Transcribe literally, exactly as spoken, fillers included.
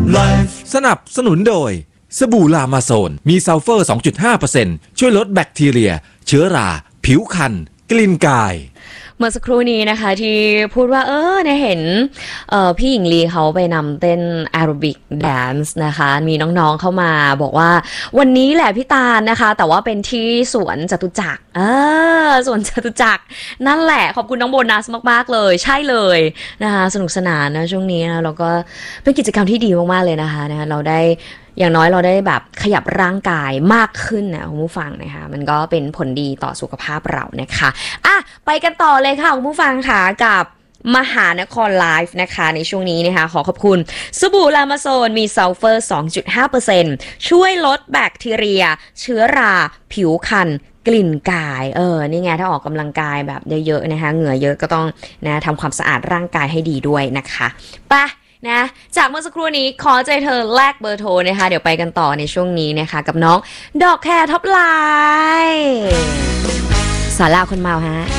Life สนับสนุนโดยสบู่ลามาโซนมีซัลเฟอร์ สองจุดห้าเปอร์เซ็นต์ ช่วยลดแบคทีเรียเชื้อราผิวคันกลิ่นกายเมื่อสักครู่นี้นะคะที่พูดว่าเออเนี่ยเห็นพี่หญิงลีเขาไปนำเต้นแอโรบิกแดนซ์นะคะมีน้องๆเข้ามาบอกว่าวันนี้แหละพี่ตาลนะคะแต่ว่าเป็นที่สวนจตุจักรเออสวนจตุจักรนั่นแหละขอบคุณน้องโบนัสมากๆเลยใช่เลยนะคะสนุกสนานนะช่วงนี้นะแล้วก็เป็นกิจกรรมที่ดีมากๆเลยนะคะนะเราได้อย่างน้อยเราได้แบบขยับร่างกายมากขึ้นนะคุณผู้ฟังนะคะมันก็เป็นผลดีต่อสุขภาพเรานะคะอ่ะไปกันต่อเลยค่ะคุณผู้ฟังค่ะกับมหานครไลฟ์นะคะในช่วงนี้นะคะขอขอบคุณสบู่ลามาโซนมีซัลเฟอร์ สองจุดห้าเปอร์เซ็นต์ ช่วยลดแบคทีเรียเชื้อราผิวคันกลิ่นกายเออนี่ไงถ้าออกกำลังกายแบบเยอะๆนะคะเหงื่อเยอะก็ต้องนะทำความสะอาดร่างกายให้ดีด้วยนะคะไปนะจากเมื่อสักครู่นี้ขอใจเธอแลกเบอร์โทรนะคะเดี๋ยวไปกันต่อในช่วงนี้นะคะกับน้องดอกแคร์ท็อปไลน์สาราคนเมาฮะ